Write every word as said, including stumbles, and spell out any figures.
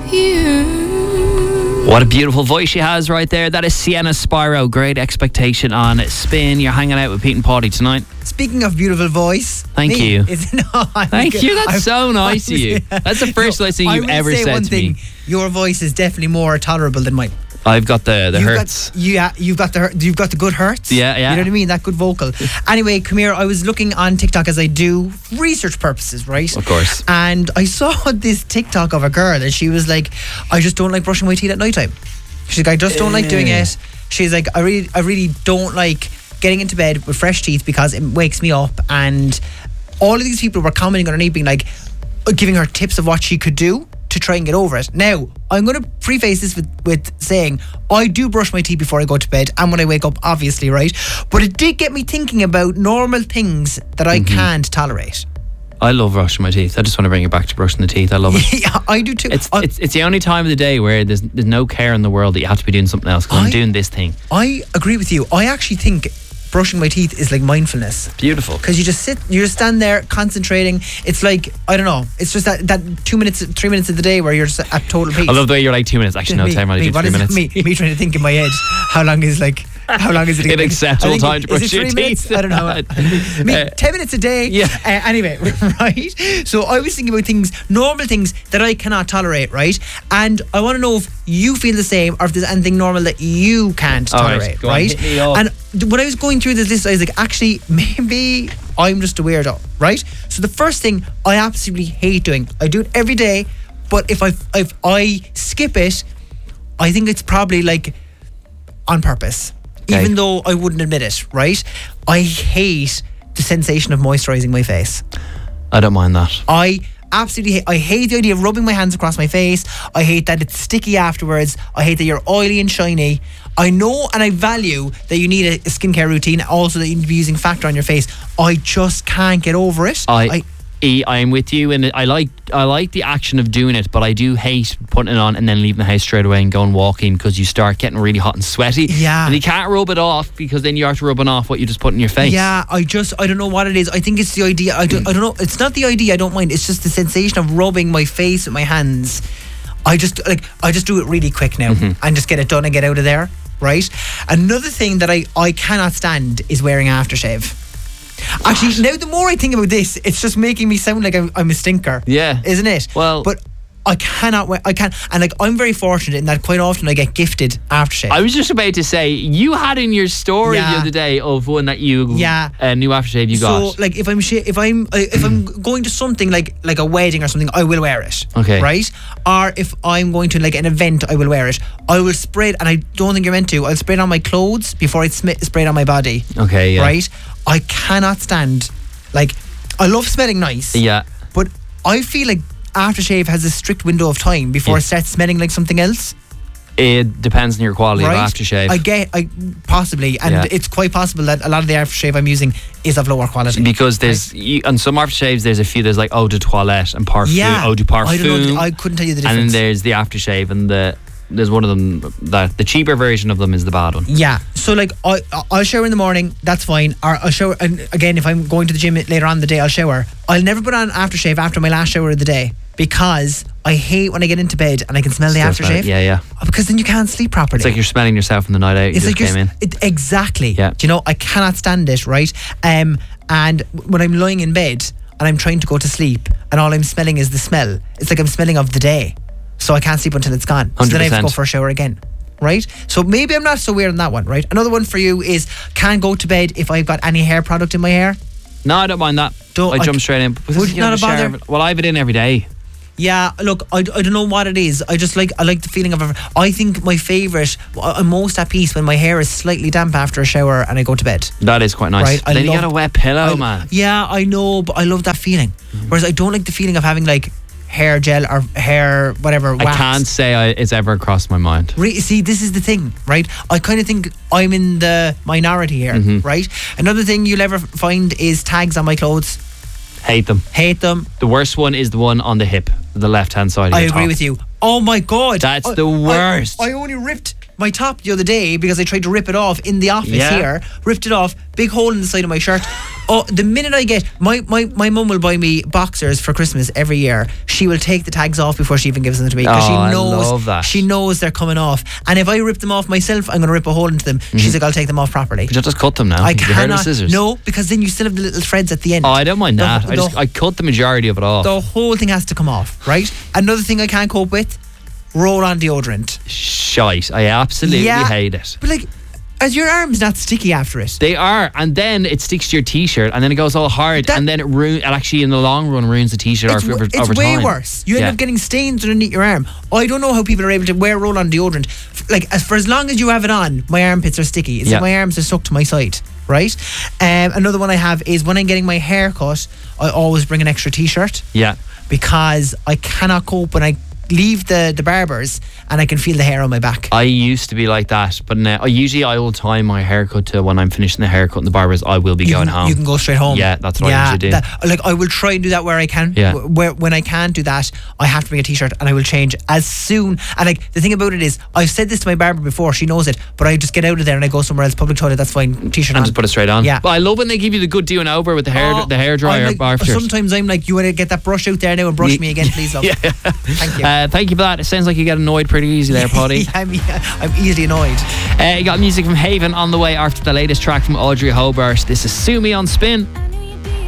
you. What a beautiful voice she has right there. That is Sienna Spyro. Great Expectation on Spin. You're hanging out with Pete and Paulie tonight. Speaking of beautiful voice, Thank me, you. Is, no, Thank good. you. That's I'm, so nice I'm, of you. That's the first no, nice thing I you've will ever say said one to thing. me. Your voice is definitely more tolerable than mine. I've got the, the you've hurts. Got, yeah, you've got the you've got the good hurts. Yeah, yeah. You know what I mean? That good vocal. Anyway, come here. I was looking on TikTok as I do research purposes, right? Of course. And I saw this TikTok of a girl, and she was like, "I just don't like brushing my teeth at night time." She's like, "I just don't like doing it." She's like, "I really, I really don't like getting into bed with fresh teeth because it wakes me up." And all of these people were commenting underneath, being like, giving her tips of what she could do to try and get over it. Now, I'm going to preface this with, with saying I do brush my teeth before I go to bed and when I wake up, obviously, right? But it did get me thinking about normal things that I mm-hmm. can't tolerate. I love brushing my teeth. I just want to bring it back to brushing the teeth. I love it. Yeah, I do too. It's, it's it's the only time of the day where there's there's no care in the world that you have to be doing something else because I'm doing this thing. I agree with you. I actually think brushing my teeth is like mindfulness. Beautiful. Because you just sit, you just stand there concentrating. It's like, I don't know, it's just that, that two minutes, three minutes of the day where you're just at total peace. I love the way you're like two minutes. Actually, no, me, time I do three minutes. Me, me trying to think in my head, how long is like, how long is it? An acceptable time to brush is it your three minutes? teeth. I don't know. Me, uh, ten minutes a day. Yeah. Uh, anyway, right? So I was thinking about things, normal things that I cannot tolerate, right? And I want to know if you feel the same or if there's anything normal that you can't tolerate, right? right? On, hit me up. And when I was going through this list, I was like, actually, maybe I'm just a weirdo, right? So the first thing I absolutely hate doing, I do it every day, but if I if I skip it, I think it's probably like on purpose. Okay. Even though I wouldn't admit it, right? I hate the sensation of moisturising my face. I don't mind that. I absolutely hate, I hate the idea of rubbing my hands across my face. I hate that it's sticky afterwards. I hate that you're oily and shiny. I know and I value that you need a, a skincare routine, also that you need to be using Factor on your face. I just can't get over it. I, I E, I'm with you, and I like I like the action of doing it, but I do hate putting it on and then leaving the house straight away and going walking because you start getting really hot and sweaty. Yeah. And you can't rub it off because then you have to rubbing off what you just put in your face. Yeah, I just, I don't know what it is. I think it's the idea. I don't, I don't know. It's not the idea I don't mind. It's just the sensation of rubbing my face with my hands. I just, like, I just do it really quick now mm-hmm. and just get it done and get out of there, right? Another thing that I, I cannot stand is wearing aftershave. Actually, now the more I think about this, it's just making me sound like I'm, I'm a stinker. Yeah. Isn't it? Well, but I cannot wear, I can't, and like I'm very fortunate in that quite often I get gifted aftershave. I was just about to say, you had in your story yeah. the other day of one that you, yeah, a uh, new aftershave you so, got. So like if I'm sh- if I'm uh, if I'm going to something like like a wedding or something, I will wear it. Okay. Right? Or if I'm going to like an event, I will wear it. I will spray it, and I don't think you're meant to. I'll spray it on my clothes before I sm- spray it on my body. Okay. Yeah. Right? I cannot stand. Like, I love smelling nice. Yeah. But I feel like aftershave has a strict window of time before yeah. it starts smelling like something else. It depends on your quality right? of aftershave. I get, I possibly, and yeah. it's quite possible that a lot of the aftershave I'm using is of lower quality. Because there's, right? you, on some aftershaves, there's a few, there's like eau de toilette and parfum, yeah. eau de parfum. I don't know, I couldn't tell you the difference. And then there's the aftershave, and the there's one of them that the cheaper version of them is the bad one. Yeah. So like I I'll shower in the morning, that's fine. Or I'll shower, and again if I'm going to the gym later on in the day, I'll shower. I'll never put on aftershave after my last shower of the day because I hate when I get into bed and I can smell the Still aftershave. Smell yeah, yeah. Because then you can't sleep properly. It's like you're smelling yourself in the night out. You it's just like came in. It, exactly. Yeah. Do you know, I cannot stand it, right? Um, and when I'm lying in bed and I'm trying to go to sleep and all I'm smelling is the smell, it's like I'm smelling of the day. So I can't sleep until it's gone. one hundred percent. So then I have to go for a shower again. Right? So maybe I'm not so weird on that one, right? Another one for you is can't go to bed if I've got any hair product in my hair. No, I don't mind that. Don't, I, I jump straight in. Would you not a bother? Well, I have it in every day. Yeah, look, I, I don't know what it is. I just like I like the feeling of. I think my favourite. I'm most at peace when my hair is slightly damp after a shower and I go to bed. That is quite nice. Right? Then I you love, get a wet pillow, I, man. Yeah, I know, but I love that feeling. Mm. Whereas I don't like the feeling of having like hair gel or hair whatever wax. I can't say I, it's ever crossed my mind. Re- see, this is the thing, right? I kind of think I'm in the minority here, mm-hmm. right? Another thing you'll ever find is tags on my clothes. Hate them. Hate them. The worst one is the one on the hip, the left hand side of I your agree top. with you. Oh my God. That's I, the worst. I, I only ripped my top the other day because I tried to rip it off in the office Yeah. here. Ripped it off, big hole in the side of my shirt. Oh, the minute I get my my my mum will buy me boxers for Christmas every year. She will take the tags off before she even gives them to me because Oh, she I knows love that. she knows they're coming off. And if I rip them off myself, I'm going to rip a hole into them. She's like, I'll take them off properly. But you just cut them now. I You've heard of cannot. scissors. No, because then you still have the little threads at the end. Oh, I don't mind The- that. I the- just I cut the majority of it off. The whole thing has to come off, right? Another thing I can't cope with: roll-on deodorant. Shite. I absolutely Yeah. hate it. But like, as your arm's not sticky after it. They are, and then it sticks to your t-shirt, and then it goes all hard, That- and then it ruin. It actually, in the long run, ruins the t-shirt It's, over, over, it's over way time. worse. You end Yeah. up getting stains underneath your arm. I don't know how people are able to wear roll-on deodorant. F- Like, as for as long as you have it on, my armpits are sticky. It's Yeah. like my arms are stuck to my side, right? Um, another one I have is when I'm getting my hair cut, I always bring an extra t-shirt Yeah. because I cannot cope when I leave the, the barbers and I can feel the hair on my back. I used to be like that, but now usually I will time my haircut to when I'm finishing the haircut and the barbers. I will be you going can, home. You can go straight home. Yeah, that's what I usually do. that- like I will try and do that where I can. Yeah. Wh- Where when I can't do that, I have to bring a t-shirt and I will change as soon. And like the thing about it is, I've said this to my barber before. She knows it, but I just get out of there and I go somewhere else, public toilet. That's fine. T-shirt and on. just put it straight on. Yeah. But I love when they give you the good doing over with the hair, Oh, the hair I'm dryer like- after. Sometimes I'm like, you want to get that brush out there now and brush me again, please, love. Yeah. Thank you. Uh, thank you for that. It sounds like you get annoyed pretty easy there, Paddy. Yeah, I'm, I'm easily annoyed. Uh, you got music from Haven on the way after the latest track from Audrey Hobart. This is Sue Me on Spin.